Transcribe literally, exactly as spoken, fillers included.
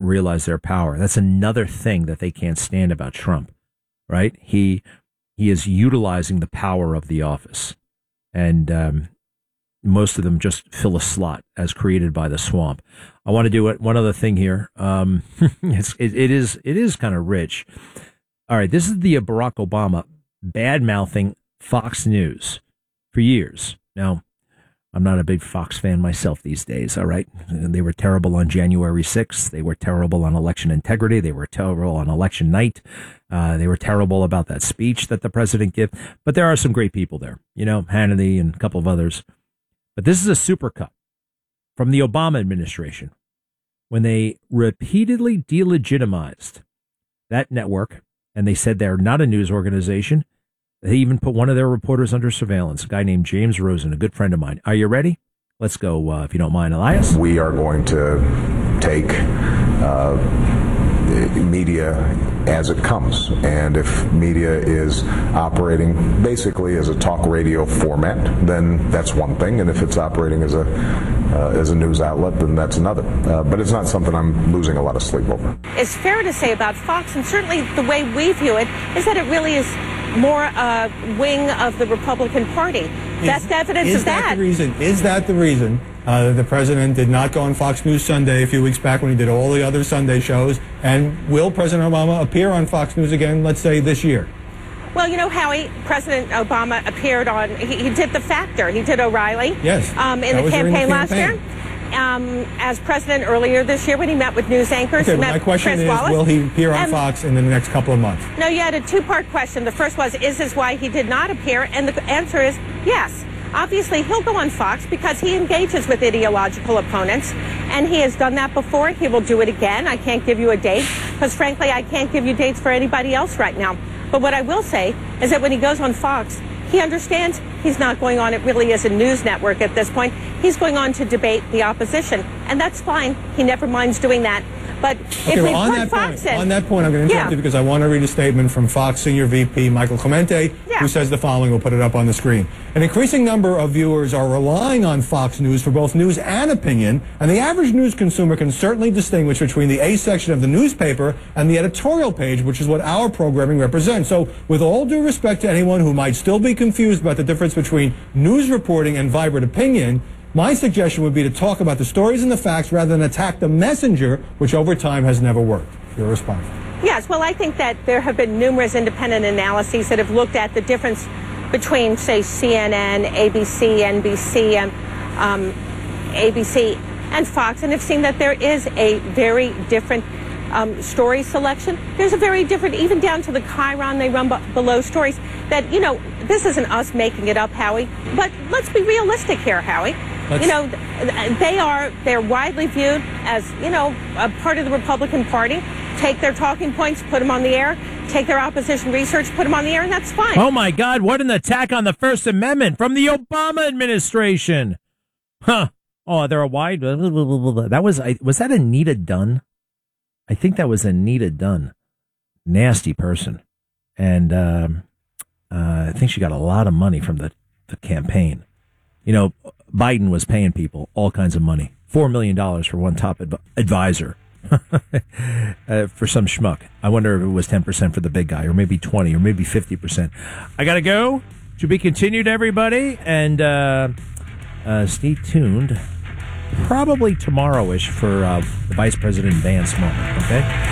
realize their power. That's another thing that they can't stand about Trump, right? He he is utilizing the power of the office, and um, most of them just fill a slot as created by the swamp. I want to do it. One other thing here. Um, it's, it, it is it is kind of rich. All right, this is the Barack Obama bad mouthing Fox News for years. Now, I'm not a big Fox fan myself these days, all right? They were terrible on January sixth. They were terrible on election integrity. They were terrible on election night. Uh, they were terrible about that speech that the president gave. But there are some great people there, you know, Hannity and a couple of others. But this is a supercut from the Obama administration when they repeatedly delegitimized that network, and they said they're not a news organization. They even put one of their reporters under surveillance, a guy named James Rosen, a good friend of mine. Are you ready? Let's go, uh, if you don't mind, Elias. We are going to take uh, media as it comes. And if media is operating basically as a talk radio format, then that's one thing. And if it's operating as a uh, as a news outlet, then that's another. Uh, but it's not something I'm losing a lot of sleep over. It's fair to say about Fox, and certainly the way we view it, is that it really is more a uh, wing of the Republican Party. Is, Best evidence is of that. that the reason? Is that the reason uh, the president did not go on Fox News Sunday a few weeks back when he did all the other Sunday shows? And will President Obama appear on Fox News again, let's say, this year? Well, you know, Howie, President Obama appeared on, he, he did The Factor. He did O'Reilly. Yes. Um, in that the was campaign, during the last campaign. year. Um, as president earlier this year when he met with news anchors. Okay, he met my question Chris is, Wallace. will he appear on and, Fox in the next couple of months? No, you had a two-part question. The first was, is this why he did not appear? And the answer is yes. Obviously, he'll go on Fox because he engages with ideological opponents, and he has done that before. He will do it again. I can't give you a date because, frankly, I can't give you dates for anybody else right now. But what I will say is that when he goes on Fox, he understands he's not going on it really as a news network at this point. He's going on to debate the opposition, and that's fine. He never minds doing that. But okay, if we well, on put that Fox point, in... On that point, I'm going to interrupt yeah. you because I want to read a statement from Fox Senior V P Michael Clemente, yeah. who says the following. We'll put it up on the screen. An increasing number of viewers are relying on Fox News for both news and opinion, and the average news consumer can certainly distinguish between the A section of the newspaper and the editorial page, which is what our programming represents. So, with all due respect to anyone who might still be confused about the difference between news reporting and vibrant opinion, my suggestion would be to talk about the stories and the facts rather than attack the messenger, which over time has never worked. Your response? Yes, well, I think that there have been numerous independent analyses that have looked at the difference between, say, C N N, A B C, N B C, and um, A B C, and Fox, and have seen that there is a very different um, story selection. There's a very different, even down to the chyron they run b- below stories, that, you know, this isn't us making it up, Howie, but let's be realistic here, Howie. Let's... You know, they are, they're widely viewed as, you know, a part of the Republican Party. Take their talking points, put them on the air. Take their opposition research, put them on the air, and that's fine. Oh, my God, what an attack on the First Amendment from the Obama administration. Huh. Oh, they're a wide... That was, was that Anita Dunn? I think that was Anita Dunn. Nasty person. And um, uh, I think she got a lot of money from the, the campaign. You know, Biden was paying people all kinds of money. Four million dollars for one top adv- advisor. uh, for some schmuck. I wonder if it was ten percent for the big guy, or maybe twenty, or maybe fifty percent. I gotta go. To be continued, everybody. And uh, uh, stay tuned. Probably tomorrow-ish for uh, the Vice President Vance moment, okay?